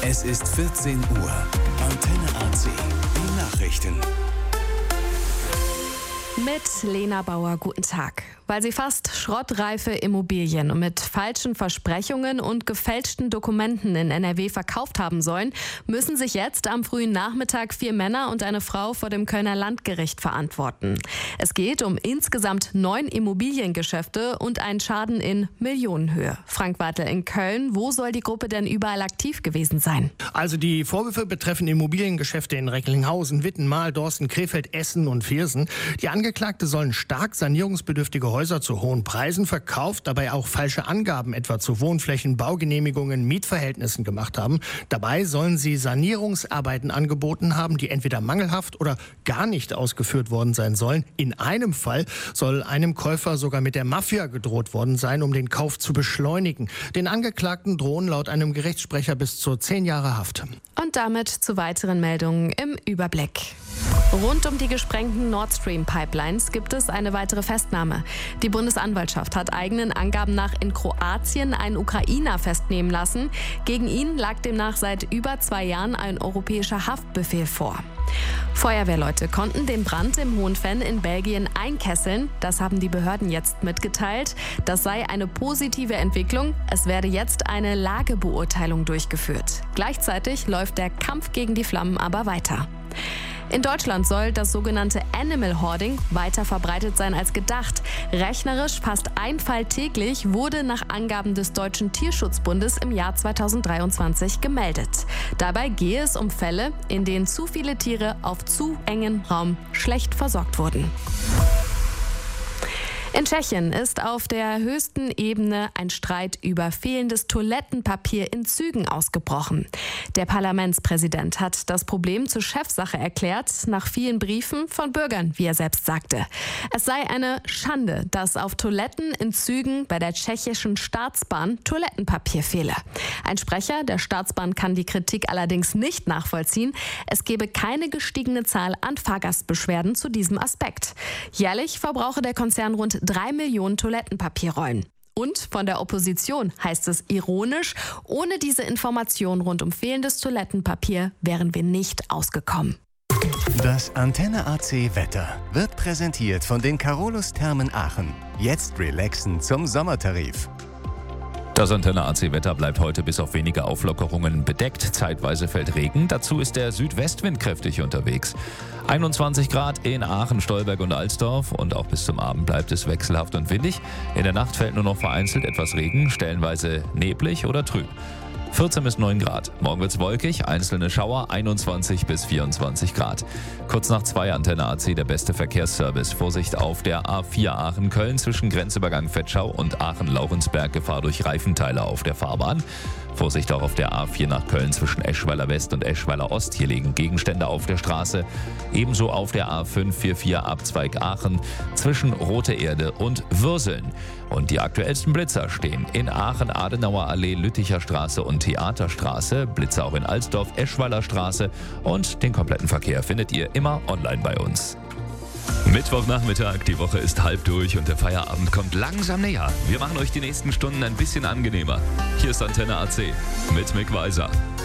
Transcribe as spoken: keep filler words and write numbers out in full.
Es ist vierzehn Uhr. Antenne A C. Die Nachrichten. Mit Lena Bauer, guten Tag. Weil sie fast schrottreife Immobilien mit falschen Versprechungen und gefälschten Dokumenten in N R W verkauft haben sollen, müssen sich jetzt am frühen Nachmittag vier Männer und eine Frau vor dem Kölner Landgericht verantworten. Es geht um insgesamt neun Immobiliengeschäfte und einen Schaden in Millionenhöhe. Frank Wartel in Köln, wo soll die Gruppe denn überall aktiv gewesen sein? Also die Vorwürfe betreffen Immobiliengeschäfte in Recklinghausen, Witten, Marl, Dorsten, Krefeld, Essen und Viersen. Die Angeklagte sollen stark sanierungsbedürftige Häuser zu hohen Preisen verkauft, dabei auch falsche Angaben etwa zu Wohnflächen, Baugenehmigungen, Mietverhältnissen gemacht haben. Dabei sollen sie Sanierungsarbeiten angeboten haben, die entweder mangelhaft oder gar nicht ausgeführt worden sein sollen. In einem Fall soll einem Käufer sogar mit der Mafia gedroht worden sein, um den Kauf zu beschleunigen. Den Angeklagten drohen laut einem Gerichtssprecher bis zu zehn Jahre Haft. Und damit zu weiteren Meldungen im Überblick. Rund um die gesprengten Nord Stream Pipelines gibt es eine weitere Festnahme. Die Bundesanwaltschaft hat eigenen Angaben nach in Kroatien einen Ukrainer festnehmen lassen. Gegen ihn lag demnach seit über zwei Jahren ein europäischer Haftbefehl vor. Feuerwehrleute konnten den Brand im Hohenfenn in Belgien einkesseln. Das haben die Behörden jetzt mitgeteilt. Das sei eine positive Entwicklung. Es werde jetzt eine Lagebeurteilung durchgeführt. Gleichzeitig läuft der Kampf gegen die Flammen aber weiter. In Deutschland soll das sogenannte Animal Hoarding weiter verbreitet sein als gedacht. Rechnerisch fast ein Fall täglich wurde nach Angaben des Deutschen Tierschutzbundes im Jahr zweitausenddreiundzwanzig gemeldet. Dabei gehe es um Fälle, in denen zu viele Tiere auf zu engem Raum schlecht versorgt wurden. In Tschechien ist auf der höchsten Ebene ein Streit über fehlendes Toilettenpapier in Zügen ausgebrochen. Der Parlamentspräsident hat das Problem zur Chefsache erklärt, nach vielen Briefen von Bürgern, wie er selbst sagte. Es sei eine Schande, dass auf Toiletten in Zügen bei der tschechischen Staatsbahn Toilettenpapier fehle. Ein Sprecher der Staatsbahn kann die Kritik allerdings nicht nachvollziehen. Es gebe keine gestiegene Zahl an Fahrgastbeschwerden zu diesem Aspekt. Jährlich verbrauche der Konzern rund drei Millionen Toilettenpapierrollen. Und von der Opposition heißt es ironisch, ohne diese Information rund um fehlendes Toilettenpapier wären wir nicht ausgekommen. Das Antenne A C Wetter wird präsentiert von den Carolus Thermen Aachen. Jetzt relaxen zum Sommertarif. Das Antenne A C Wetter bleibt heute bis auf wenige Auflockerungen bedeckt. Zeitweise fällt Regen. Dazu ist der Südwestwind kräftig unterwegs. einundzwanzig Grad in Aachen, Stolberg und Alsdorf. Und auch bis zum Abend bleibt es wechselhaft und windig. In der Nacht fällt nur noch vereinzelt etwas Regen, stellenweise neblig oder trüb. vierzehn bis neun Grad. Morgen wird's wolkig, einzelne Schauer, einundzwanzig bis vierundzwanzig Grad. Kurz nach zwei Antenne A C, der beste Verkehrsservice. Vorsicht auf der A vier Aachen-Köln zwischen Grenzübergang Vetschau und Aachen-Laurensberg. Gefahr durch Reifenteile auf der Fahrbahn. Vorsicht auch auf der A vier nach Köln zwischen Eschweiler West und Eschweiler Ost. Hier liegen Gegenstände auf der Straße. Ebenso auf der A fünf vierundvierzig Abzweig Aachen zwischen Rote Erde und Würseln. Und die aktuellsten Blitzer stehen in Aachen, Adenauer Allee, Lütticher Straße und Theaterstraße. Blitzer auch in Alsdorf, Eschweiler Straße. Und den kompletten Verkehr findet ihr immer online bei uns. Mittwochnachmittag, die Woche ist halb durch und der Feierabend kommt langsam näher. Wir machen euch die nächsten Stunden ein bisschen angenehmer. Hier ist Antenne A C mit Mick Weiser.